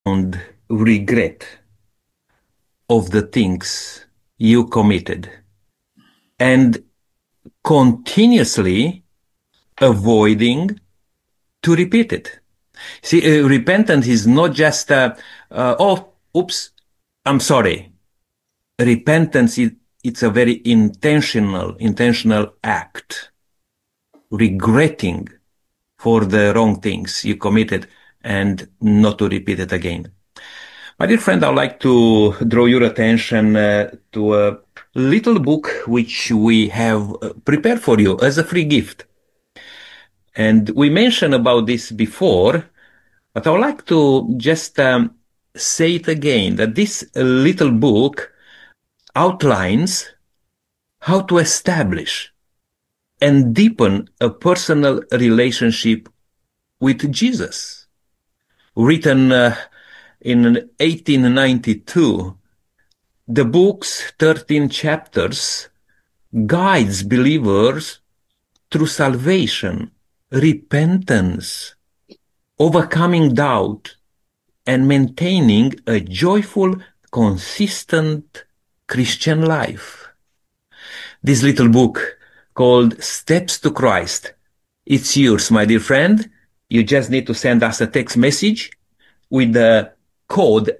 profound regret of the things you committed and continuously avoiding to repeat it. See, repentance is not just, oh, oops, I'm sorry. Repentance is it's a very intentional act, regretting for the wrong things you committed and not to repeat it again. My dear friend, I'd like to draw your attention to a little book which we have prepared for you as a free gift. And we mentioned about this before, but I would like to just say it again, that this little book outlines how to establish and deepen a personal relationship with Jesus. Written in 1892, the book's 13 chapters guides believers through salvation, repentance, overcoming doubt, and maintaining a joyful, consistent Christian life. This little book called Steps to Christ, it's yours, my dear friend. You just need to send us a text message with the code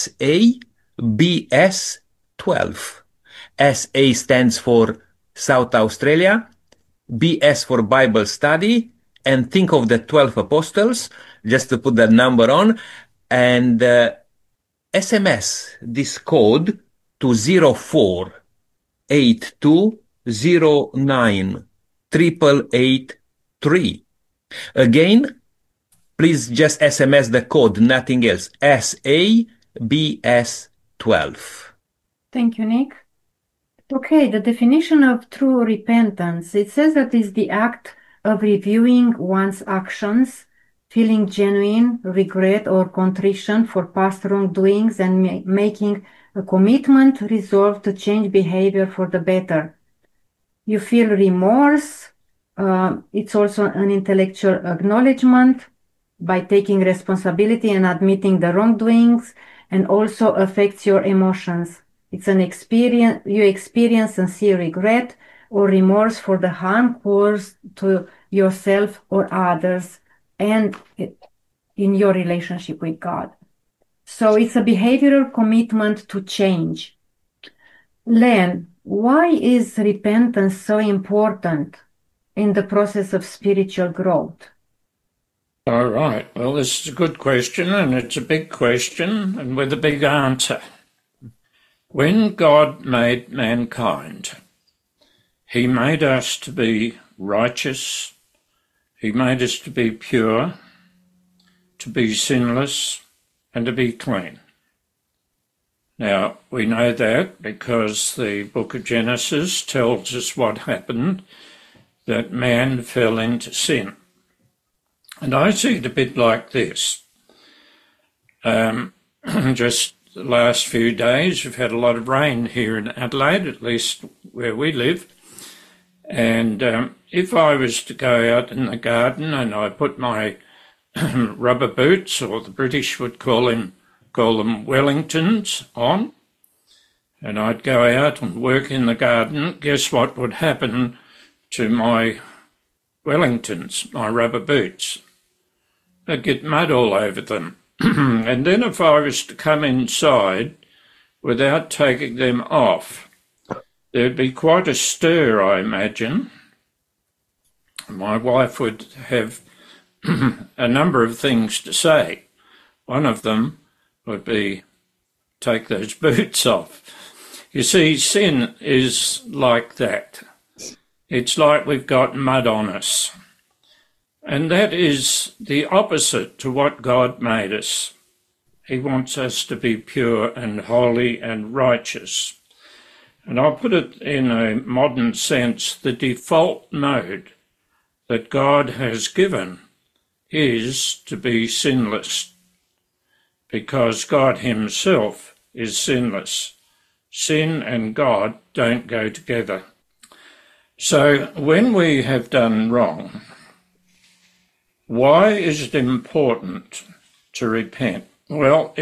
SABS12. SA stands for South Australia, BS for Bible study, and think of the 12 apostles, just to put that number on, and SMS this code to 0482098883. Again, please just SMS the code, nothing else, SABS12. Thank you, Nick. Okay, the definition of true repentance, it says that it's the act of reviewing one's actions, feeling genuine regret or contrition for past wrongdoings, and making a commitment, resolve to change behavior for the better. You feel remorse. It's also an intellectual acknowledgement by taking responsibility and admitting the wrongdoings, and also affects your emotions. It's an experience, you experience sincere regret or remorse for the harm caused to yourself or others and in your relationship with God. So it's a behavioral commitment to change. Len, why is repentance so important in the process of spiritual growth? All right. Well, this is a good question, and it's a big question, and with a big answer. When God made mankind, he made us to be righteous, he made us to be pure, to be sinless, and to be clean. Now, we know that because the book of Genesis tells us what happened, that man fell into sin. And I see it a bit like this. Just the last few days, we've had a lot of rain here in Adelaide, at least where we live. And if I was to go out in the garden and I put my rubber boots, or the British would call them Wellingtons, on, and I'd go out and work in the garden, guess what would happen to my Wellingtons, my rubber boots? They'd get mud all over them. And then if I was to come inside without taking them off, there'd be quite a stir, I imagine. My wife would have a number of things to say. One of them would be, take those boots off. You see, sin is like that. It's like we've got mud on us. And that is the opposite to what God made us. He wants us to be pure and holy and righteous. And I'll put it in a modern sense, the default mode that God has given is to be sinless, because God himself is sinless. Sin and God don't go together. So when we have done wrong, why is it important to repent? Well,